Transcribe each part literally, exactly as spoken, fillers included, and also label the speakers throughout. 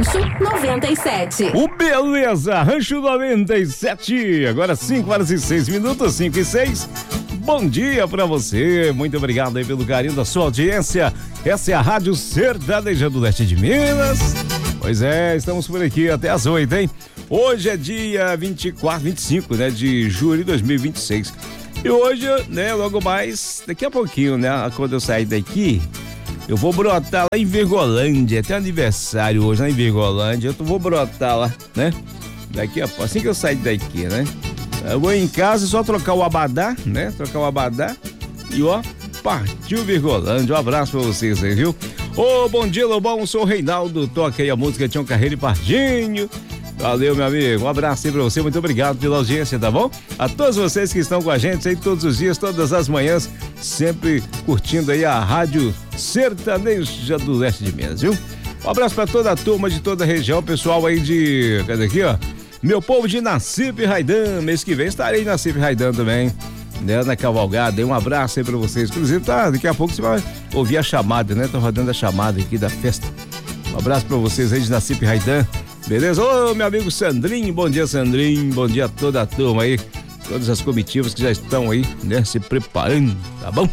Speaker 1: Rancho noventa e sete.
Speaker 2: O Beleza, Rancho noventa e sete. Agora cinco horas e seis minutos, cinco e seis. Bom dia pra você, muito obrigado aí pelo carinho da sua audiência. Essa é a Rádio Sertaneja do Leste de Minas. Pois é, estamos por aqui até as oito, hein? Hoje é dia vinte e quatro, vinte e cinco, né, de julho de dois mil e vinte e seis. E hoje, né, logo mais, daqui a pouquinho, né, quando eu sair daqui, eu vou brotar lá em Virgolândia. Tem aniversário hoje lá em Virgolândia. Eu vou brotar lá, né? Daqui a pouco, assim que eu sair daqui, né? Eu vou em casa só trocar o abadá, né? Trocar o abadá e ó, partiu Virgolândia. Um abraço pra vocês aí, viu? Ô, bom dia, Lobão. Sou o Reinaldo. Toca aí a música Tião Carreiro e Pardinho. Valeu, meu amigo. Um abraço aí pra você. Muito obrigado pela audiência, tá bom? A todos vocês que estão com a gente aí todos os dias, todas as manhãs, sempre curtindo aí a Rádio Sertaneja do Leste de Minas, viu? Um abraço pra toda a turma de toda a região, pessoal aí de... Cadê aqui, ó? Meu povo de Nassip Raidan. Mês que vem estarei em Nassip Raidan também, né? Na cavalgada. Um abraço aí pra vocês. Inclusive, tá, daqui a pouco você vai ouvir a chamada, né? Tô rodando a chamada aqui da festa. Um abraço pra vocês aí de Nassip Raidan. Beleza? Ô, meu amigo Sandrinho, bom dia, Sandrinho, bom dia a toda a turma aí, todas as comitivas que já estão aí, né, se preparando, tá bom?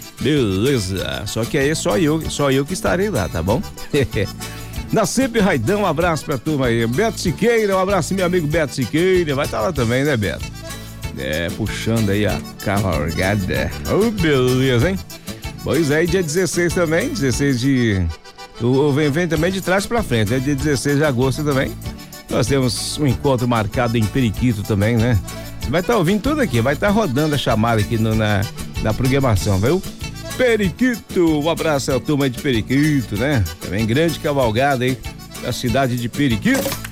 Speaker 2: Beleza, só que aí só eu, só eu que estarei lá, tá bom? Nassip Raidan, um abraço pra turma aí. Beto Siqueira, um abraço meu amigo Beto Siqueira, vai estar tá lá também, né, Beto? É, puxando aí a cavalgada. Ô, oh, beleza, hein? Pois é, dia dezesseis também, dezesseis de... O vem, vem também de trás pra frente, né? Dia dezesseis de agosto também. Nós temos um encontro marcado em Periquito também, né? Você vai estar tá ouvindo tudo aqui, vai estar tá rodando a chamada aqui no, na, na programação, viu? Periquito, um abraço à turma de Periquito, né? Também grande cavalgada aí da cidade de Periquito.